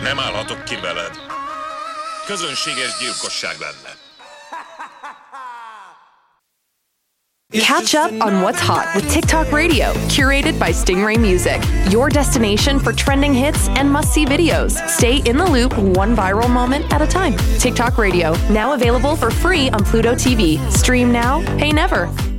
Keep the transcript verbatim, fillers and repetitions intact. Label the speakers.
Speaker 1: Nem állhatok ki veled. Közönséges gyilkosság lenne.
Speaker 2: Catch up on what's hot with TikTok Radio, curated by Stingray Music, your destination for trending hits and must-see videos. Stay in the loop one viral moment at a time. TikTok Radio, now available for free on Pluto T V. Stream now, pay never.